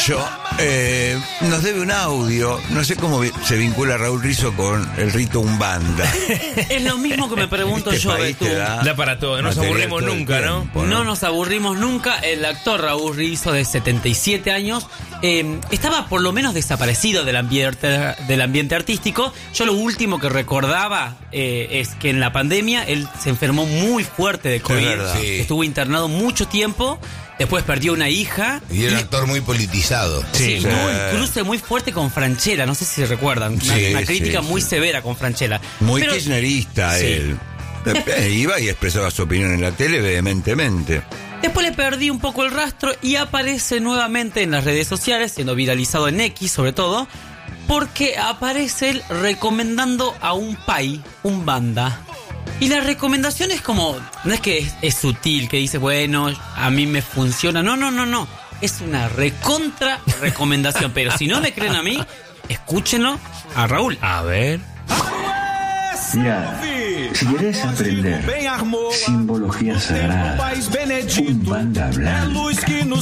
Cacho nos debe un audio. No sé cómo se vincula Raúl Rizzo con el rito Umbanda. Es lo mismo que me pregunto yo, Betú. Da para todo, no nos aburrimos nunca, ¿no? No nos aburrimos nunca. El actor Raúl Rizzo, de 77 años, estaba por lo menos desaparecido del ambiente artístico. Yo lo último que recordaba es que en la pandemia él se enfermó muy fuerte de COVID. Sí. Estuvo internado mucho tiempo. Después perdió una hija. Y era un actor muy politizado. Sí, un cruce muy fuerte con Francella. No sé si recuerdan. Una crítica muy severa con Francella. Muy kirchnerista él. Iba y expresaba su opinión en la tele vehementemente. Después le perdí un poco el rastro y aparece nuevamente en las redes sociales, siendo viralizado en X sobre todo, porque aparece él recomendando a un pai, un banda. Y la recomendación es como, no es que es sutil, que dice, bueno, a mí me funciona. No. Es una recontra recomendación. Pero si no me creen a mí, escúchenlo a Raúl. A ver. Mira, si querés aprender simbología sagrada, Umbanda blanca, no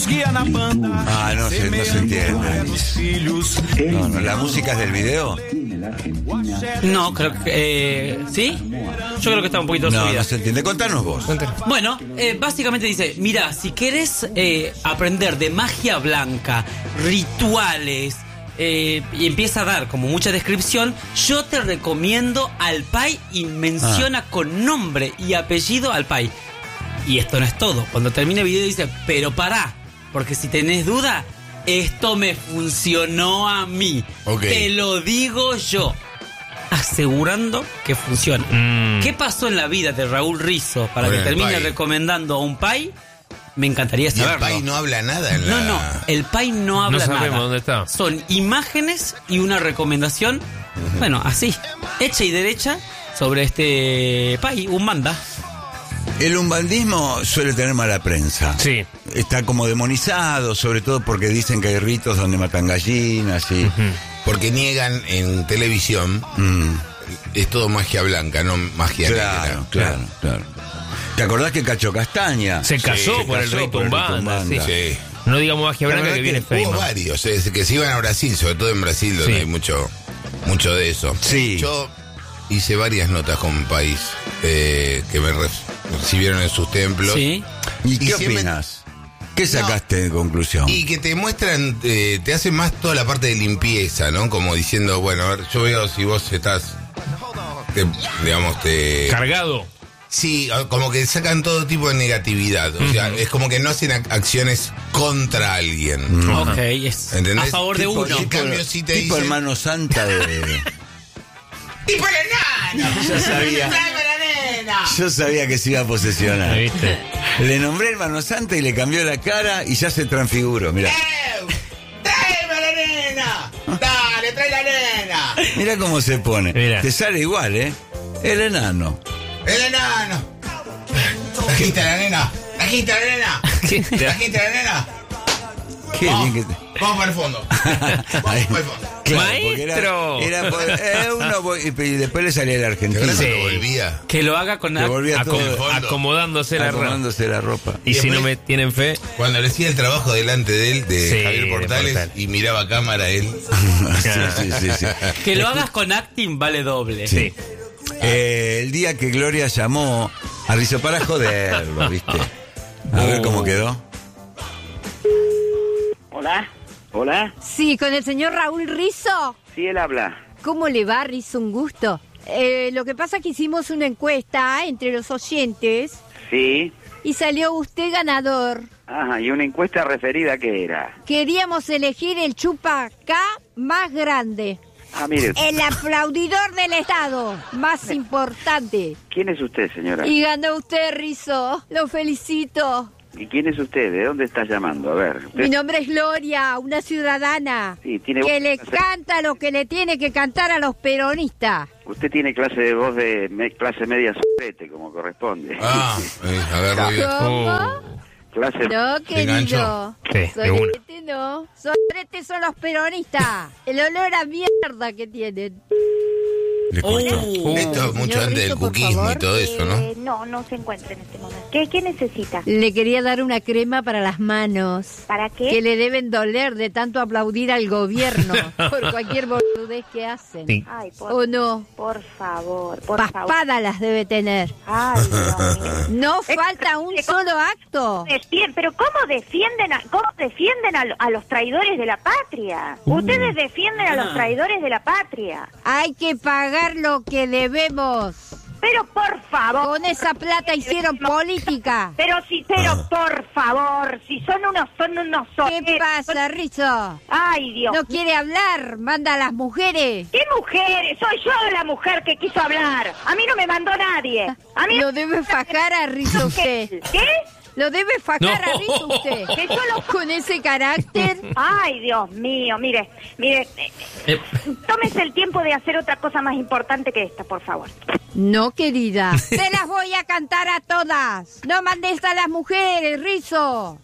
se entiende. No, la música es del video. No, creo que... ¿sí? Yo creo que está un poquito subida. No se entiende. Contanos vos. Bueno, básicamente dice, mira, si querés aprender de magia blanca, rituales, y empieza a dar como mucha descripción, yo te recomiendo al pai, y menciona con nombre y apellido al pai. Y esto no es todo. Cuando termina el video dice, pero pará, porque si tenés duda, esto me funcionó a mí. Te lo digo yo. Asegurando que funciona. ¿Qué pasó en la vida de Raúl Rizzo para que termine recomendando a un pai? Me encantaría saberlo. ¿Y el pai no habla nada? No, el pai no habla nada. No sabemos dónde está. Son imágenes y una recomendación, bueno, así, hecha y derecha, sobre este pai, Umbanda. El umbandismo suele tener mala prensa. Sí. Está como demonizado, sobre todo porque dicen que hay ritos donde matan gallinas y... Porque niegan en televisión. Es todo magia blanca, no magia negra. Claro. ¿Te acordás que Cacho Castaña se casó por el rito Umbanda? Sí. No digamos magia blanca, que viene Feynman. Hubo varios, que se iban a Brasil, sobre todo en Brasil, donde hay mucho de eso. Sí. Yo hice varias notas con país que me recibieron en sus templos. Sí. ¿Y qué opinas? ¿Qué sacaste de conclusión? Y que te muestran, te hacen más toda la parte de limpieza, ¿no? Como diciendo, bueno, a ver, yo veo si vos estás, cargado. Sí, como que sacan todo tipo de negatividad. O sea, es como que no hacen acciones contra alguien. Ok, es ¿entendés? a favor de uno. En cambio, si te tipo dicen... hermano santa de... ¡Tipo el enano! Yo sabía que se iba a posesionar. ¿Viste? Le nombré hermano santa y le cambió la cara y ya se transfiguró, mirá. ¡Tráeme a la nena! ¡Dale, trae la nena! Mirá cómo se pone. Mirá. Te sale igual, ¿eh? El enano. ¡El enano! ¿Trajiste a la nena? ¿Trajiste a la nena? ¿Trajiste a la nena? Qué bien que te... Vamos para el fondo. Vamos para el fondo. Claro, ¡Maestro! Y después le salía el argentino. Se lo volvía. Que lo haga con... Le volvía todo Acomodándose la ropa. Y si no me tienen fe... Cuando le hacía el trabajo delante de él, de Sí, Javier Portales, Portal. y miraba a cámara él. Sí. Que lo hagas con acting vale doble. Sí. El día que Gloria llamó a Rizzo para joderlo, ¿viste? A ver cómo quedó. Hola. Sí, con el señor Raúl Rizzo. Sí, él habla. ¿Cómo le va, Rizzo? Un gusto. Lo que pasa es que hicimos una encuesta entre los oyentes Sí. y salió usted ganador. Ajá, ¿y una encuesta referida a qué era? Queríamos elegir el chupacá más grande. Ah, mire, El aplaudidor del Estado más importante. ¿quién es usted, señora? Y ganó usted, Rizzo. Lo felicito. ¿Y quién es usted? ¿De dónde está llamando? A ver. Mi Usted... nombre es Gloria, una ciudadana Sí, tiene que voz- le canta lo que le tiene que cantar a los peronistas. Usted tiene clase de voz de clase media sobrete, como corresponde. Agarro bien. ¿Cómo? Clase... No, enganchó? querido. Sí, de una. Sobrete no. Sobrete son los peronistas. El olor a mierda que tienen. Le costó. Esto mucho antes del cuquismo y todo eso, ¿no? No se encuentra en este momento. ¿Qué necesita? Le quería dar una crema para las manos. ¿Para qué? Que le deben doler de tanto aplaudir al gobierno por cualquier boludez que hacen. Sí. Ay, ¿O no? Por favor, Paspada las debe tener. Ay, Dios mío. No falta un solo acto. Pero ¿cómo defienden a los traidores de la patria? Ustedes defienden a los traidores de la patria. Hay que pagar lo que debemos. Pero por favor. Con esa plata hicieron política. Pero por favor, si son unos ¿Qué pasa, Rizzo? Ay, Dios. ¿No quiere hablar? Manda a las mujeres. ¿Qué mujeres? Soy yo la mujer que quiso hablar. A mí no me mandó nadie. A mí Lo debe fajar a Rizzo usted. ¿Qué? Lo debe fajar a Rizzo usted. Que yo lo... Con ese carácter. Ay, Dios mío, mire, tómese el tiempo de hacer otra cosa más importante que esta, por favor. No, querida. Te las voy a cantar a todas. No mandes a las mujeres, Rizzo.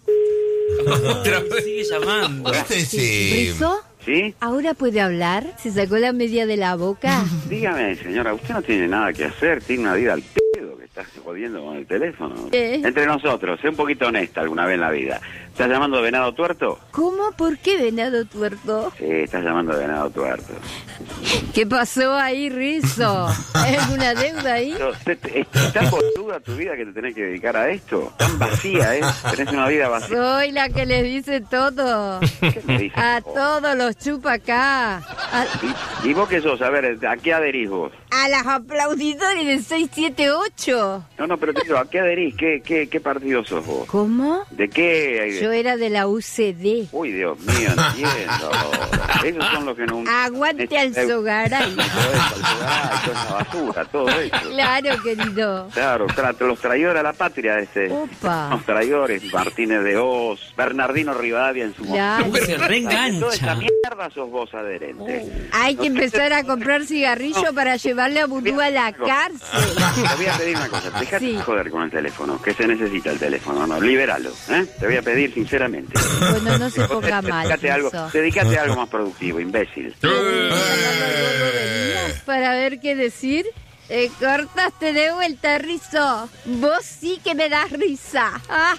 Otra vez sigue llamando. ¿Rizzo? ¿Sí? ¿Ahora puede hablar? ¿Se sacó la media de la boca? Dígame, señora, usted no tiene nada que hacer, tiene una vida al pedo que está jodiendo con el teléfono. Entre nosotros, sé un poquito honesta alguna vez en la vida. ¿Estás llamando de venado tuerto? ¿Cómo? ¿Por qué venado tuerto? Sí, estás llamando de venado tuerto. ¿Qué pasó ahí, Rizzo? ¿Hay alguna deuda ahí? ¿Es tan boluda tu vida que te tenés que dedicar a esto? Tan vacía, ¿eh? Tenés una vida vacía. Soy la que les dice todo. ¿Qué me dices A vos? todos los chupa acá. ¿Y vos qué sos? A ver, ¿a qué adherís vos? A las aplaudidores de 678. No, pero te digo, ¿a qué adherís? ¿Qué partido sos vos? ¿Cómo? ¿De qué? Yo era de la UCD. Uy, Dios mío, entiendo ahora. Esos son los que no... Aguante al Sogaray. Todo eso, toda esa basura, todo eso. Claro, querido. Claro, los traidores a la patria, Opa. los traidores, Martínez de Hoz, Bernardino Rivadavia en su Claro. momento. Se Toda esa reengancha. mierda sos vos adherente. Hay que empezar a comprar cigarrillo para llevarle a Vudú a la cárcel. Te voy a pedir una cosa, dejate Sí. de joder con el teléfono, que se necesita el teléfono, no, libéralo, ¿eh? Te voy a pedir sinceramente. Bueno, no se ponga mal. Dedicate a algo más productivo, imbécil. Para ver qué decir. Cortaste de vuelta, Rizzo. Vos sí que me das risa.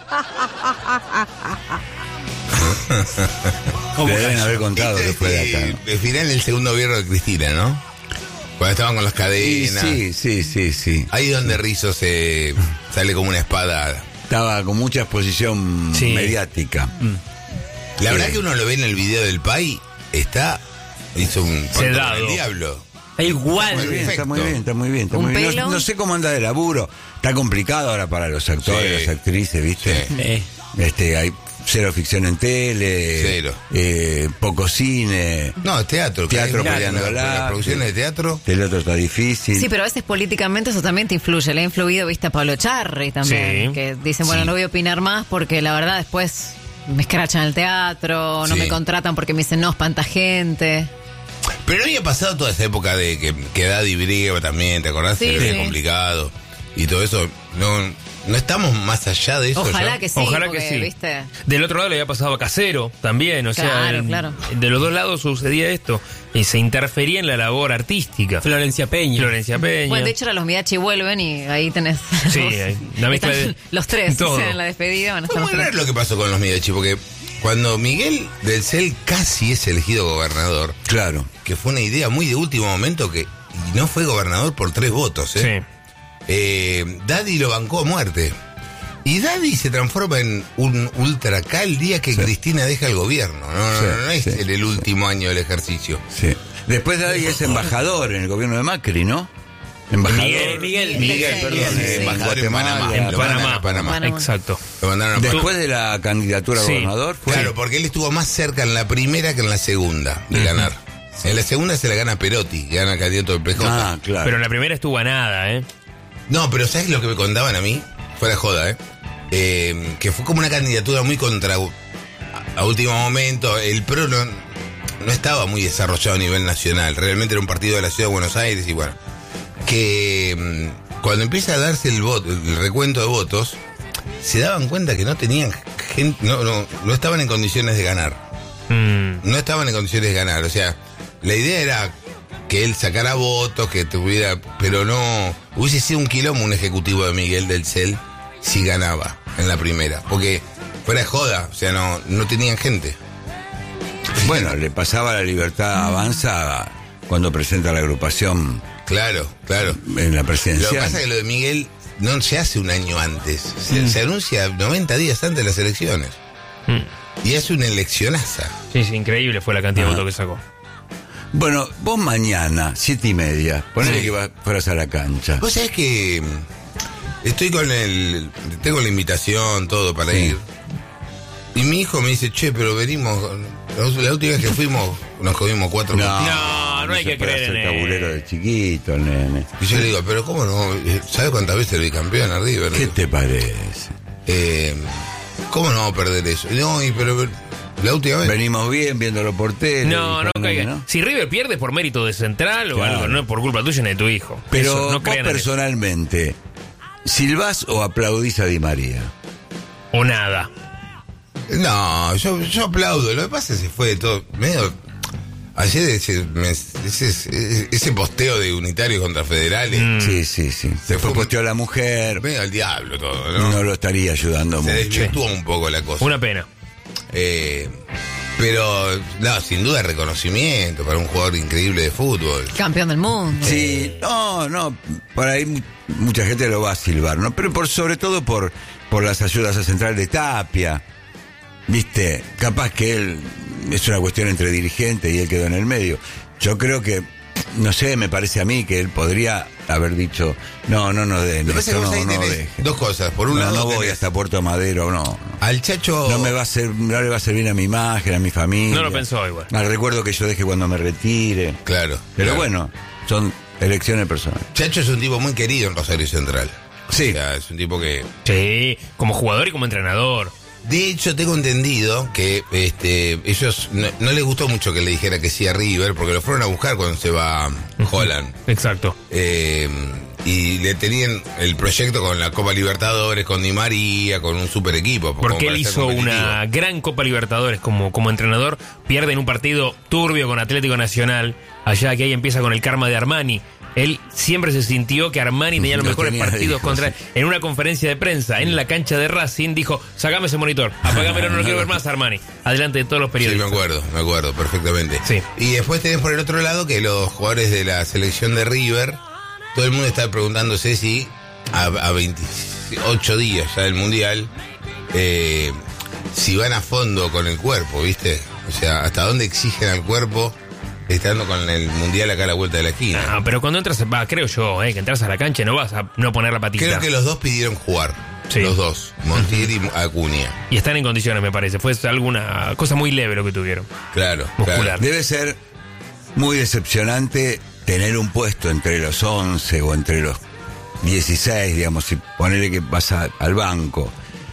Le deben haber contado que fue de acá, ¿no? El final del segundo gobierno de Cristina, ¿no? Cuando estaban con las cadenas. Sí. Ahí donde Rizzo se sale como una espada. Estaba con mucha exposición mediática. La verdad que uno lo ve en el video del Pai, hizo un pacto con Sedado. el diablo. Igual. Está muy bien. No sé cómo anda de laburo. Está complicado ahora para los actores, Sí. las actrices, ¿viste? Hay cero ficción en tele. Cero. Poco cine. No, es teatro. Teatro Las peleándola. producciones de teatro. El otro está difícil. Sí, pero a veces políticamente eso también te influye. Le ha influido, viste, a Pablo Charri también. Sí. Que dicen, bueno, no voy a opinar más porque la verdad después me escrachan el teatro, no Sí. me contratan porque me dicen no, espanta gente. Pero no había pasado toda esa época de que Daddy Brieva también, ¿te acordás? Sí, Era sí. complicado. Y todo eso, no estamos más allá de eso. Ojalá ya. que sí, Ojalá porque, que sí. viste. Del otro lado le había pasado a Casero también, o sea, Claro. de los dos lados sucedía esto y se interfería en la labor artística. Florencia Peña. Bueno, de hecho ahora los Miachi vuelven y ahí tenés Sí, la mezcla están de los tres, todo. o sea, en la despedida van a Fue estar muy los tres. raro lo que pasó con los Mediachi, porque cuando Miguel del Cel casi es elegido gobernador, Claro. que fue una idea muy de último momento y no fue gobernador por 3 votos, ¿eh? Daddy lo bancó a muerte. Y Daddy se transforma en un ultra K el día que Cristina deja el gobierno. No es en el último año del ejercicio. Sí. Después de ahí es embajador en el gobierno de Macri, ¿no? Embajador. Miguel, perdón. Embajador en Panamá. En Lo mandan a Panamá. Exacto. Lo mandaron a Panamá. Después de la candidatura a Sí. gobernador, fue. Claro, porque él estuvo más cerca en la primera que en la segunda de ganar. En la segunda se la gana Perotti, que gana el candidato del PJ. Ah, claro. Pero en la primera estuvo a nada, ¿eh? No, pero ¿sabes lo que me contaban a mí? Fuera de joda, que fue como una candidatura muy contra... A último momento, el PRO no estaba muy desarrollado a nivel nacional. Realmente era un partido de la ciudad de Buenos Aires y bueno... Que cuando empieza a darse el recuento de votos, se daban cuenta que no tenían gente... No estaban en condiciones de ganar. No estaban en condiciones de ganar. O sea, la idea era que él sacara votos, que tuviera, pero no, hubiese sido un quilombo un ejecutivo de Miguel del Cel si ganaba en la primera, porque fuera de joda, o sea, no tenían gente. Bueno, le pasaba la Libertad Avanza cuando presenta la agrupación. Claro. En la presidencial. Lo que pasa es que lo de Miguel no se hace un año antes, se anuncia 90 días antes de las elecciones. Y hace una eleccionaza. Sí, increíble fue la cantidad de votos que sacó. Bueno, vos mañana, 7:30, ponele que fueras a la cancha. Vos sabés que estoy tengo la invitación, todo para ir. Y mi hijo me dice, che, pero venimos, la última vez que fuimos nos comimos 4 No hay que creer en el tabulero de chiquito, nene. Y yo le digo, pero ¿cómo no? ¿Sabes cuántas veces el bicampeón a River? ¿Qué te parece? ¿Cómo no vamos a perder eso? No, pero la última vez. Venimos bien viéndolo por tele. No caiga. ¿No? Si River pierde por mérito de Central o algo, no es por culpa tuya ni de tu hijo. Pero eso, no vos personalmente, ¿silbás o aplaudís a Di María? O nada. No, yo aplaudo. Lo que pasa es que fue de todo medio. Ayer ese posteo de Unitarios contra Federales. Sí. Se fue posteó a la mujer. Medio al diablo todo, ¿no? No lo estaría ayudando mucho. Se desvirtuó un poco la cosa. Una pena. Pero, no, sin duda reconocimiento para un jugador increíble de fútbol. Campeón del mundo. Sí, no, por ahí mucha gente lo va a silbar, ¿no? Pero sobre todo por las ayudas a Central de Tapia. Viste, capaz que él, es una cuestión entre dirigente y él quedó en el medio. Yo creo que, no sé, me parece a mí que él podría haber dicho, no den, lo que pasa es que vos ahí tenés dos cosas. Por un lado, no voy hasta Puerto Madero, no. Al Chacho no le va a hacer bien a mi imagen, a mi familia. No lo pensó igual. Al recuerdo que yo deje cuando me retire. Claro. Pero bueno, son elecciones personales. Chacho es un tipo muy querido en Rosario Central. Sí. O sea, es un tipo que... Sí, como jugador y como entrenador. De hecho, tengo entendido que ellos no les gustó mucho que le dijera que sí a River, porque lo fueron a buscar cuando se va Holland. Exacto. Y le tenían el proyecto con la Copa Libertadores, con Di María, con un super equipo. Porque él hizo una gran Copa Libertadores como entrenador. Pierde en un partido turbio con Atlético Nacional, allá que ahí empieza con el karma de Armani. Él siempre se sintió que Armani tenía los mejores partidos contra él. En una conferencia de prensa en la cancha de Racing dijo, sacame ese monitor, apagámelo, no lo quiero ver más, Armani. Adelante de todos los periodistas. Sí, me acuerdo perfectamente. Sí. Y después tenés por el otro lado que los jugadores de la selección de River, todo el mundo está preguntándose si a 28 días ya del Mundial, si van a fondo con el cuerpo, ¿viste? O sea, hasta dónde exigen al cuerpo estando con el Mundial acá a la vuelta de la esquina. No, pero cuando entras, creo yo, que entras a la cancha no vas a no poner la patita. Creo que los dos pidieron jugar. Sí. Los dos, Montiel y Acuña. Y están en condiciones, me parece. Fue alguna cosa muy leve lo que tuvieron. Claro. Muscular. Claro. Debe ser muy decepcionante tener un puesto entre los 11 o entre los 16, digamos, y ponerle que vas al banco.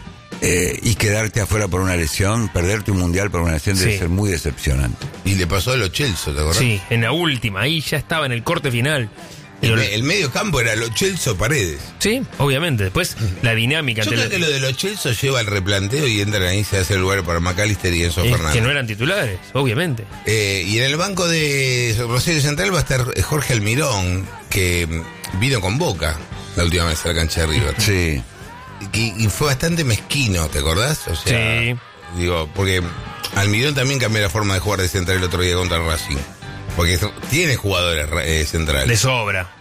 Y quedarte afuera por una lesión, perderte un mundial por una lesión debe ser muy decepcionante. Y le pasó a Lo Celso, ¿te acordás? Sí, en la última, ahí ya estaba en el corte final. El medio campo era Lo Celso Paredes. Sí, obviamente. Después la dinámica. Yo creo que lo de Lo Celso lleva el replanteo y entran ahí, se hace el lugar para McAllister y Enzo Fernández. Que no eran titulares, obviamente. Y en el banco de Rosario Central va a estar Jorge Almirón, que vino con Boca la última vez a la cancha de River. Sí. Y fue bastante mezquino, ¿te acordás? O sea, sí. Digo, porque Almirón también cambió la forma de jugar de Central el otro día contra el Racing. Porque tiene jugadores centrales. De sobra.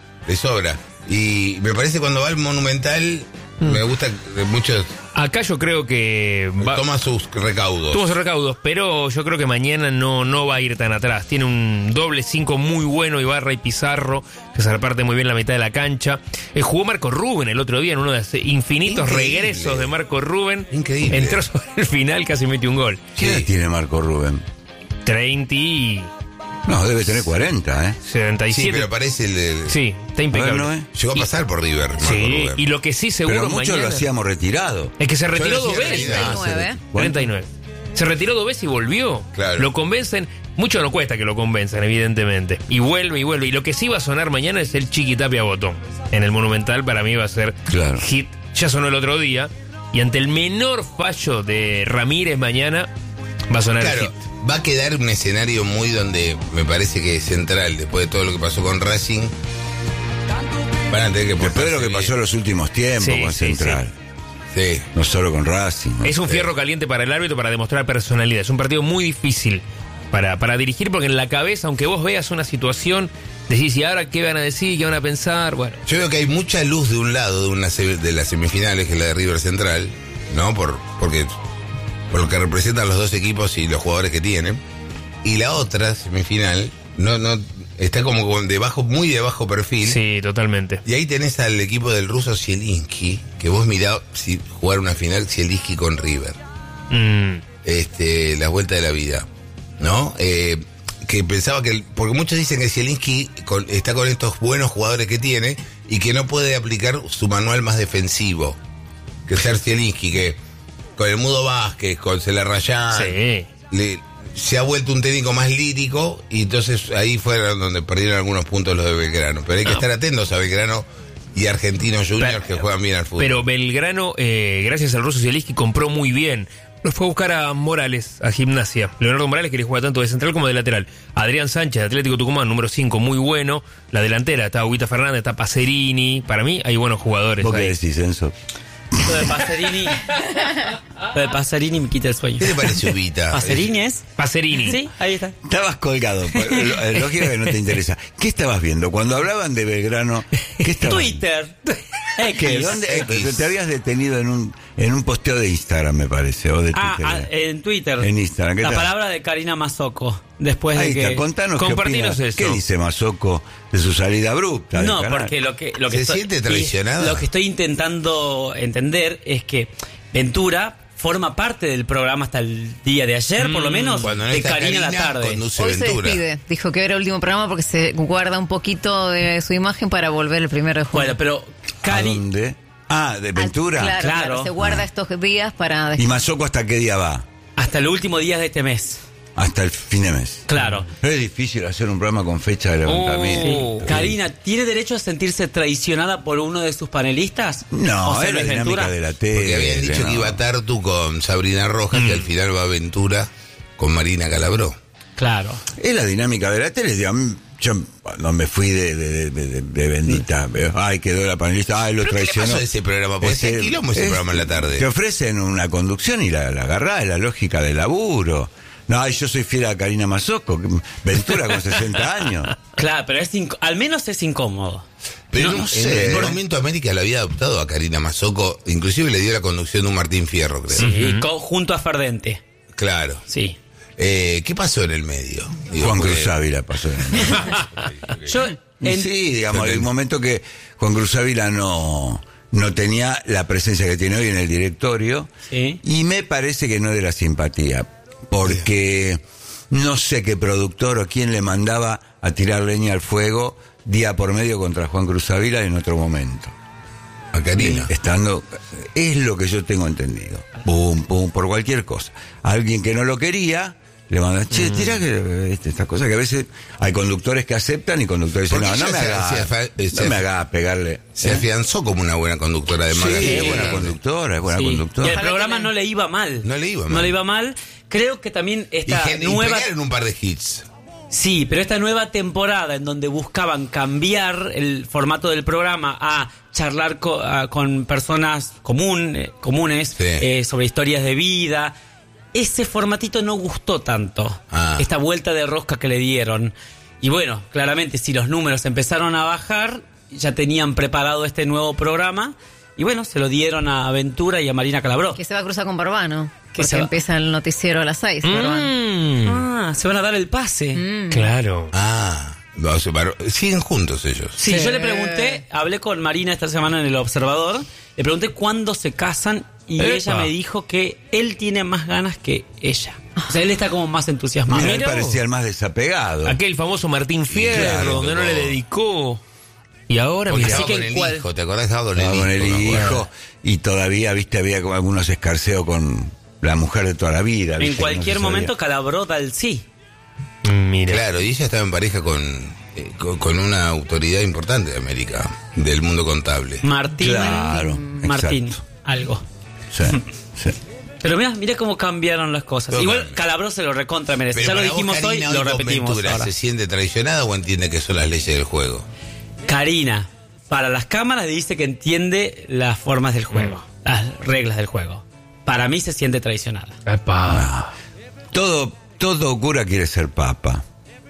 Y me parece cuando va al Monumental, me gusta mucho. Acá yo creo que toma sus recaudos. Pero yo creo que mañana no va a ir tan atrás. Tiene un doble 5 muy bueno, Ibarra y Pizarro, que se reparte muy bien la mitad de la cancha. Jugó Marco Rubén el otro día en uno de los infinitos regresos de Marco Rubén. Increíble. Entró sobre el final, casi metió un gol. ¿Qué edad tiene Marco Rubén? 30 y... No, debe tener 40, 77. Sí, pero parece el... Sí, está impecable. Ver, ¿no, Llegó a pasar por River, Marco Rubén. Y lo que sí seguro pero muchos mañana... lo hacíamos retirado. Es que se retiró 2 veces. 39. Se retiró 2 veces y volvió. Claro. Lo convencen. Mucho no cuesta que lo convenzan, evidentemente. Y vuelve. Y lo que sí va a sonar mañana es el Chiqui Tapia Botón. En el Monumental para mí va a ser hit. Ya sonó el otro día. Y ante el menor fallo de Ramírez mañana va a sonar el hit. va a quedar un escenario muy donde me parece que es central, después de todo lo que pasó con Racing. Van a tener que después de lo que pasó en los últimos tiempos con Central. Sí. No solo con Racing. ¿no? Es un fierro caliente para el árbitro para demostrar personalidad. Es un partido muy difícil para dirigir, porque en la cabeza, aunque vos veas una situación, decís, ¿y ahora qué van a decir? ¿Qué van a pensar? Bueno. Yo veo que hay mucha luz de un lado de las semifinales, que es la de River Central, ¿no? Por lo que representan los dos equipos y los jugadores que tienen. Y la otra semifinal no está como muy de bajo perfil. Sí, totalmente. Y ahí tenés al equipo del ruso Zielinski, que vos mirá si jugar una final Zielinski con River. La vuelta de la vida, ¿no? Que pensaba porque muchos dicen que Zielinski está con estos buenos jugadores que tiene y que no puede aplicar su manual más defensivo. Que ser Zielinski, que con el Mudo Vázquez, con Celarrayán, se ha vuelto un técnico más lírico, y entonces ahí fue donde perdieron algunos puntos los de Belgrano. Pero hay que estar atentos a Belgrano y Argentinos Juniors, que juegan bien al fútbol. Pero Belgrano, gracias al ruso Zielinski, compró muy bien. Nos fue a buscar a Morales, a Gimnasia. Leonardo Morales, que le juega tanto de central como de lateral. Adrián Sánchez, de Atlético Tucumán, número 5, muy bueno. La delantera, está Huguita Fernández, está Pacerini. Para mí hay buenos jugadores. ¿Vos ahí. qué decís, Enzo? Lo de Pacerini me quita el sueño. ¿Qué te parece, Ubita? ¿Pacerini es? Pacerini. Sí, ahí está. Estabas colgado, lógico que no te interesa. ¿Qué estabas viendo? Cuando hablaban de Belgrano, ¿qué estabas Twitter. ¿Qué? ¿Dónde? Te habías detenido en un posteo de Instagram, me parece, o de Twitter. En Twitter. En Instagram. ¿Qué la tal? palabra de Karina Mazzocco. Después Ahí de que... está, contanos Compartinos qué eso. ¿Qué dice Mazzocco de su salida abrupta? No, del canal? porque lo que ¿Se estoy, siente traicionada? Lo que estoy intentando entender es que Ventura forma parte del programa hasta el día de ayer, por lo menos, Cuando no de está Karina a la tarde. conduce Hoy se Ventura. despide. Dijo que era el último programa porque se guarda un poquito de su imagen para volver el 1 de junio. Bueno, pero ¿A dónde? de Ventura. Claro. Se guarda estos días para... ¿Y Mazzocco hasta qué día va? hasta los últimos días de este mes. Hasta el fin de mes. Claro. Es difícil hacer un programa con fecha de levantamiento. Sí. Karina, ¿tiene derecho a sentirse traicionada por uno de sus panelistas? No, ¿O es la dinámica de la tele. Porque habían dicho que iba Tartu con Sabrina Rojas, que al final va Ventura con Marina Calabró. Claro. Es la dinámica de la tele. Digamos, yo cuando me fui de bendita, ay, quedó la panelista, ay, lo ¿Pero traicionó. qué pasó de ese programa? Porque se quilombo ese programa en la tarde. Te ofrecen una conducción y la agarrás, es la lógica del laburo. No, ay, yo soy fiel a Karina Mazzocco, Ventura con 60 años. Claro, pero al menos es incómodo. Pero no sé. En un momento América la había adoptado a Karina Mazzocco, inclusive le dio la conducción de un Martín Fierro, creo. Sí, junto a Ferdente. Claro. Sí. ¿Qué pasó en el medio? Juan Cruz Ávila pasó en el medio. Sí, digamos, hay un momento que Juan Cruz Ávila no tenía la presencia que tiene hoy en el directorio. Sí. Y me parece que no de la simpatía. Porque no sé qué productor o quién le mandaba a tirar leña al fuego día por medio contra Juan Cruz Ávila en otro momento. A Karina. Es lo que yo tengo entendido. Pum, pum, por cualquier cosa. Alguien que no lo quería, le manda, che, tira que estas cosas que a veces hay conductores que aceptan y conductores que dicen, no me hagas pegarle. Se afianzó como una buena conductora de Sí, es buena conductora, es buena conductora. Y el programa no le iba mal. No le iba mal. No le iba mal. Creo que también esta nueva... Y pegaron un par de hits. Sí, pero esta nueva temporada en donde buscaban cambiar el formato del programa a charlar con personas comunes sobre historias de vida, ese formatito no gustó tanto. Esta vuelta de rosca que le dieron. Y bueno, claramente si los números empezaron a bajar, ya tenían preparado este nuevo programa. Y bueno, se lo dieron a Ventura y a Marina Calabró. Que se va a cruzar con Barbano. Que porque empieza el noticiero a las 6. Se van a dar el pase. Claro. Siguen juntos ellos. Sí, yo le pregunté, hablé con Marina esta semana en El Observador, le pregunté cuándo se casan y ella me dijo que él tiene más ganas que ella. O sea, él está como más entusiasmado. Mira, él parecía el más desapegado. Aquel famoso Martín Fierro, Claro, donde no le dedicó. Y ahora, Porque mira, estaba con el hijo, ¿te acordás? Estaba con el hijo. Y todavía, viste, había como algunos escarceos con la mujer de toda la vida. En cualquier momento Calabró da el sí. Mira. Claro, y ella estaba en pareja con una autoridad importante de América, del mundo contable. Martín. Claro, Martín, exacto. algo. Sí, sí. Pero mirá cómo cambiaron las cosas. Pero Igual claro. Calabró se lo recontra merece. Pero Ya lo para vos, dijimos Karina, hoy, lo con repetimos Ventura, ahora. ¿se siente traicionada o entiende que son las leyes del juego? Karina, para las cámaras dice que entiende las formas del juego, las reglas del juego. Para mí se siente traicionada. Epa. Todo cura quiere ser papa.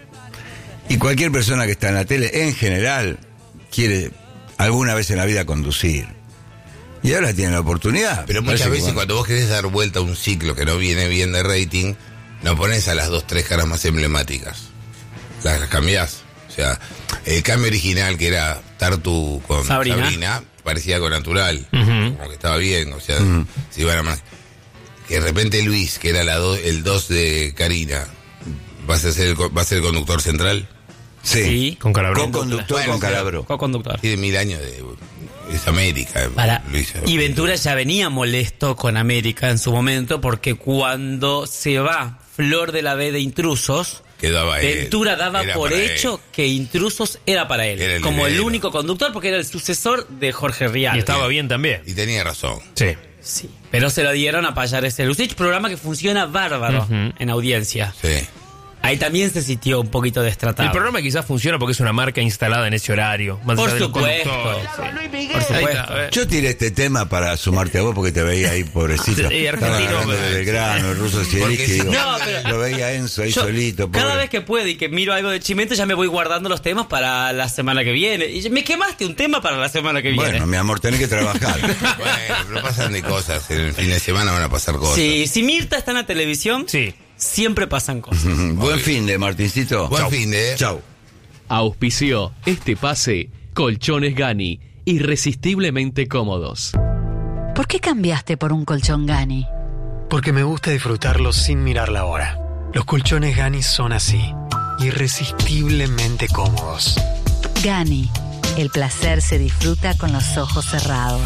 Y cualquier persona que está en la tele, en general, quiere alguna vez en la vida conducir. Y ahora tiene la oportunidad. Pero muchas Parece que veces cuando vos querés dar vuelta a un ciclo que no viene bien de rating, no pones a las 2-3 caras más emblemáticas. Las cambiás. O sea, el cambio original que era Tartu con Sabrina parecía algo natural. Como que estaba bien. O sea, si iban a más. Que de repente Luis, que era el 2 de Karina, va a ser el conductor central. Sí. Con Calabró. Co-conductor Bueno, con Calabró. Co-conductor. Tiene 1000 años es América. Luis. Y Ventura ya venía molesto con América en su momento porque cuando se va Flor de la B de Intrusos, Ventura daba por hecho que Intrusos era para él. Era el como el heredero. único conductor porque era el sucesor de Jorge Rial. Y estaba bien también. Y tenía razón. Sí. Sí. Pero se lo dieron a Payares Lucich, programa que funciona bárbaro en audiencia. Sí. Ahí también se sintió un poquito destratado. El programa quizás funciona porque es una marca instalada en ese horario. Más Por allá de los supuesto. conductores, sí. Por supuesto. Ahí está, Yo tiré este tema para sumarte a vos porque te veía ahí, pobrecito. Sí, Estaba argentino, hablando de Belgrano, el ruso Zielinski, digo, No, pero- lo veía Enzo ahí Yo, solito. cada pobre. vez que puedo y que miro algo de Chimento, ya me voy guardando los temas para la semana que viene. Y me quemaste un tema para la semana que viene. Bueno, mi amor, tenés que trabajar. Bueno, pero pasan de cosas. En el fin de semana van a pasar cosas. Sí, si Mirta está en la televisión, siempre pasan cosas. Buen fin de Martincito. Buen Chau. fin de. Chau. Auspició este pase Colchones Gani, irresistiblemente cómodos. ¿Por qué cambiaste por un colchón Gani? Porque me gusta disfrutarlo sin mirar la hora. Los colchones Gani son así, irresistiblemente cómodos. Gani, el placer se disfruta con los ojos cerrados.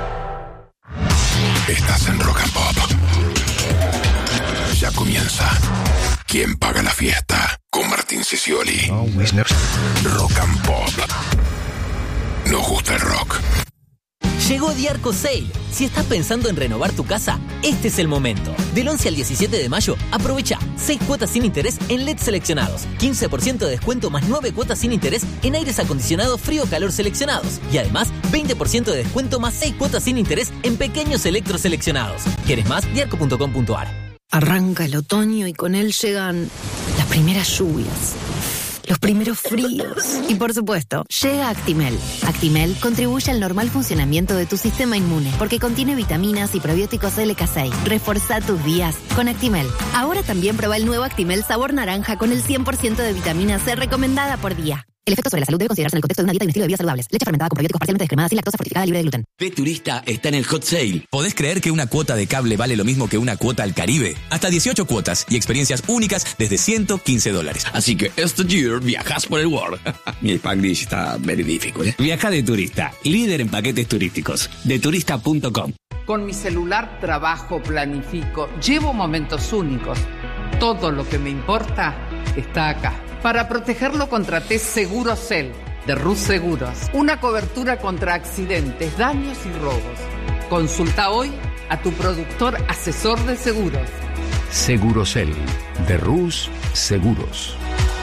Estás en Rock and Pop. Ya comienza. ¿Quién paga la fiesta? Con Martín Sicioli. Rock and Pop. Nos gusta el rock. Llegó Diarco Sale. Si estás pensando en renovar tu casa, este es el momento. Del 11 al 17 de mayo, aprovecha 6 cuotas sin interés en LED seleccionados, 15% de descuento más 9 cuotas sin interés en aires acondicionados frío-calor seleccionados y además 20% de descuento más 6 cuotas sin interés en pequeños electros seleccionados. ¿Quieres más? Diarco.com.ar. Arranca el otoño y con él llegan las primeras lluvias, los primeros fríos y, por supuesto, llega Actimel. Actimel contribuye al normal funcionamiento de tu sistema inmune porque contiene vitaminas y probióticos LK6. Reforza tus días con Actimel. Ahora también prueba el nuevo Actimel sabor naranja con el 100% de vitamina C recomendada por día. El efecto sobre la salud debe considerarse en el contexto de una dieta y un estilo de vida saludables. Leche fermentada con probióticos parcialmente descremada, sin lactosa, fortificada, libre de gluten. P-Turista está en el Hot Sale. ¿Podés creer que una cuota de cable vale lo mismo que una cuota al Caribe? Hasta 18 cuotas y experiencias únicas desde $115. Así que este year viajas por el world. Mi Spanglish está very difficult. Viaja de turista, líder en paquetes turísticos. Deturista.com. Con mi celular trabajo, planifico, llevo momentos únicos. Todo lo que me importa está acá. Para protegerlo contraté Segurocel de Rus Seguros. Una cobertura contra accidentes, daños y robos. Consulta hoy a tu productor asesor de seguros. Segurocel de Rus Seguros.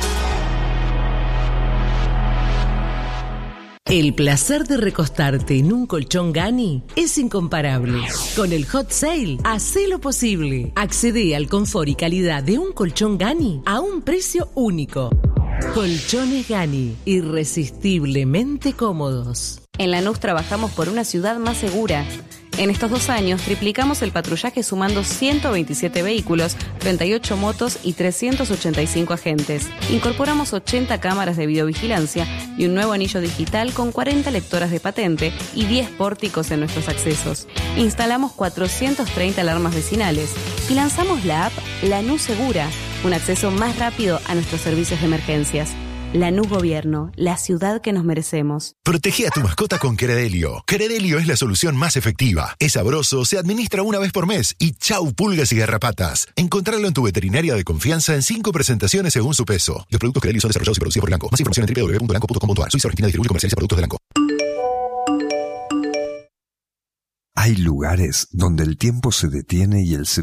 El placer de recostarte en un colchón Gani es incomparable. Con el Hot Sale, hacé lo posible. Accede al confort y calidad de un colchón Gani a un precio único. Colchones Gani, irresistiblemente cómodos. En Lanús trabajamos por una ciudad más segura. En estos 2 años triplicamos el patrullaje sumando 127 vehículos, 38 motos y 385 agentes. Incorporamos 80 cámaras de videovigilancia y un nuevo anillo digital con 40 lectoras de patente y 10 pórticos en nuestros accesos. Instalamos 430 alarmas vecinales y lanzamos la app Lanús Segura, un acceso más rápido a nuestros servicios de emergencias. Lanús Gobierno, la ciudad que nos merecemos. Protege a tu mascota con Credelio. Credelio es la solución más efectiva. Es sabroso, se administra una vez por mes y chau pulgas y garrapatas. Encontrarlo en tu veterinaria de confianza en 5 presentaciones según su peso. Los productos Credelio son desarrollados y producidos por Elanco. Más información en www.elanco.com.ar. Suiza Argentina distribuye y comercializa productos de Elanco. Hay lugares donde el tiempo se detiene y el celular